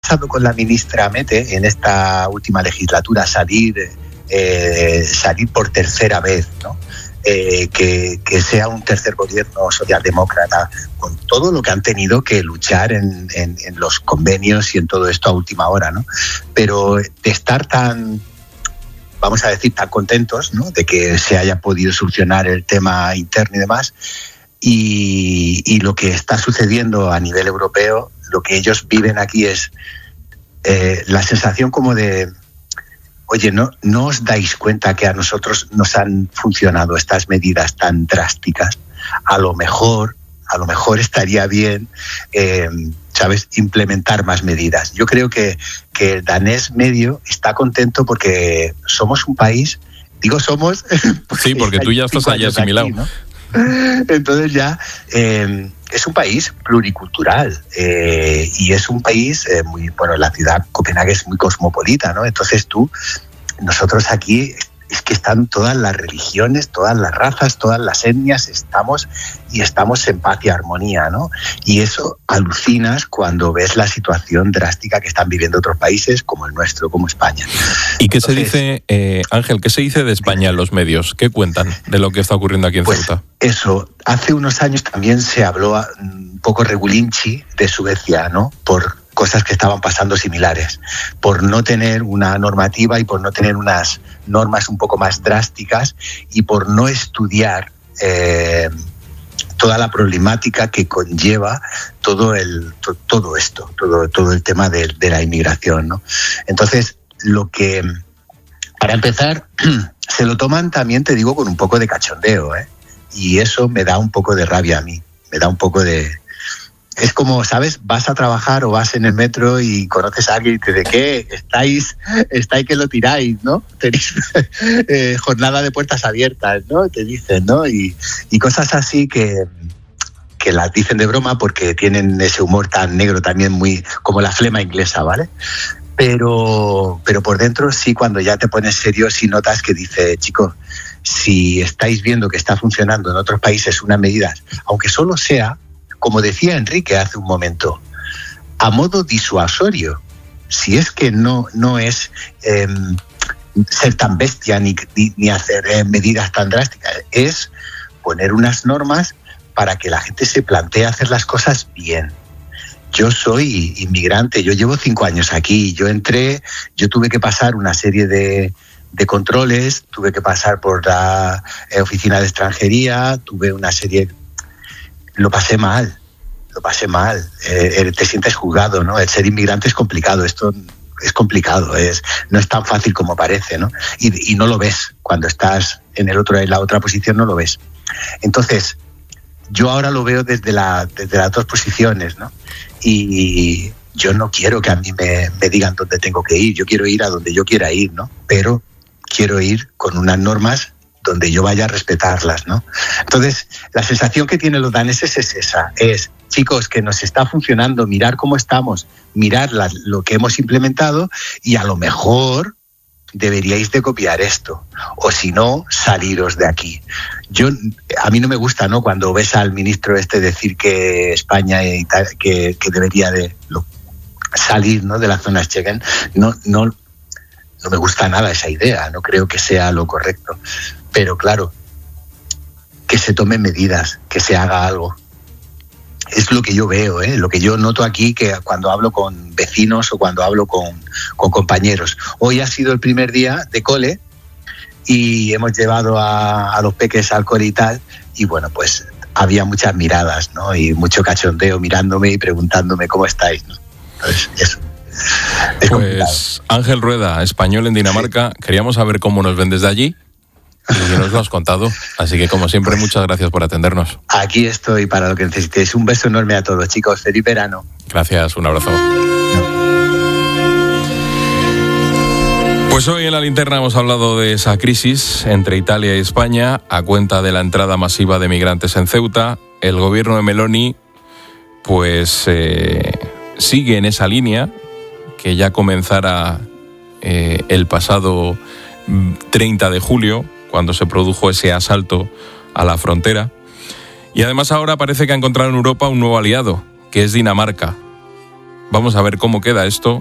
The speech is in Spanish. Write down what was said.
pasado con la ministra Mete en esta última legislatura, salir por tercera vez, ¿no? Que sea un tercer gobierno socialdemócrata, con todo lo que han tenido que luchar en los convenios y en todo esto a última hora, ¿no? Pero de estar tan, vamos a decir, tan contentos, ¿no?, de que se haya podido solucionar el tema interno y demás, y lo que está sucediendo a nivel europeo, lo que ellos viven aquí es la sensación como de: oye, ¿no os dais cuenta que a nosotros nos han funcionado estas medidas tan drásticas? A lo mejor estaría bien, ¿sabes?, implementar más medidas. Yo creo que el danés medio está contento porque somos un país, digo somos... Sí, porque tú ya estás allí asimilado. Aquí, ¿no? Entonces ya es un país pluricultural y es un país muy, bueno, la ciudad Copenhague es muy cosmopolita, ¿no? Entonces nosotros aquí es que están todas las religiones, todas las razas, todas las etnias, estamos en paz y armonía, ¿no? Y eso alucinas cuando ves la situación drástica que están viviendo otros países como el nuestro, como España. ¿Y qué se dice, Ángel, qué se dice de España en los medios? ¿Qué cuentan de lo que está ocurriendo aquí en Ceuta? Eso, hace unos años también se habló un poco regulinchi de Suecia, ¿no? Por cosas que estaban pasando similares, por no tener una normativa y por no tener unas normas un poco más drásticas y por no estudiar toda la problemática que conlleva todo esto, todo el tema de la inmigración, ¿no? Entonces, para empezar, se lo toman también, te digo, con un poco de cachondeo, ¿eh? Y eso me da un poco de rabia a mí, me da un poco de... Es como, ¿sabes? Vas a trabajar o vas en el metro y conoces a alguien y te dice, ¿qué? Estáis que lo tiráis, ¿no? Tenéis jornada de puertas abiertas, ¿no? Te dicen, ¿no? Y cosas así que las dicen de broma porque tienen ese humor tan negro también, muy como la flema inglesa, ¿vale? Pero por dentro sí, cuando ya te pones serio, sí notas que dice, chicos, si estáis viendo que está funcionando en otros países unas medidas, aunque solo sea, como decía Enrique hace un momento, a modo disuasorio, si es que no es ser tan bestia ni hacer medidas tan drásticas, es poner unas normas para que la gente se plantee hacer las cosas bien. Yo soy inmigrante, yo llevo 5 años aquí, yo tuve que pasar una serie de controles, tuve que pasar por la oficina de extranjería, tuve una serie... Lo pasé mal. Te sientes juzgado, ¿no? El ser inmigrante es complicado, esto es complicado, no es tan fácil como parece, ¿no? Y no lo ves, cuando estás en la otra posición no lo ves. Entonces, yo ahora lo veo desde las dos posiciones, ¿no? Y yo no quiero que a mí me digan dónde tengo que ir, yo quiero ir a donde yo quiera ir, ¿no? Pero quiero ir con unas normas donde yo vaya a respetarlas, ¿no? Entonces, la sensación que tienen los daneses es esa, chicos, que nos está funcionando, mirar cómo estamos, mirar lo que hemos implementado y a lo mejor deberíais de copiar esto, o si no, saliros de aquí. A mí no me gusta, ¿no?, cuando ves al ministro decir que España que debería de salir, ¿no?, de la zona Schengen. No me gusta nada esa idea, no creo que sea lo correcto. Pero claro, que se tomen medidas, que se haga algo. Es lo que yo veo, lo que yo noto aquí, que cuando hablo con vecinos o cuando hablo con compañeros. Hoy ha sido el primer día de cole y hemos llevado a los peques al cole y tal, y bueno, pues había muchas miradas, ¿no? Y mucho cachondeo mirándome y preguntándome cómo estáis, ¿no? Entonces, eso. Es complicado. Pues Ángel Rueda, español en Dinamarca, sí. Queríamos saber cómo nos ven desde allí y nos lo has contado, así que como siempre, pues, muchas gracias por atendernos. Aquí estoy para lo que necesitéis. Un beso enorme a todos, chicos. Feliz verano. Gracias, un abrazo. Pues hoy en La Linterna hemos hablado de esa crisis entre Italia y España a cuenta de la entrada masiva de migrantes en Ceuta. El gobierno de Meloni pues sigue en esa línea que ya comenzara el pasado 30 de julio, cuando se produjo ese asalto a la frontera. Y además ahora parece que ha encontrado en Europa un nuevo aliado, que es Dinamarca. Vamos a ver cómo queda esto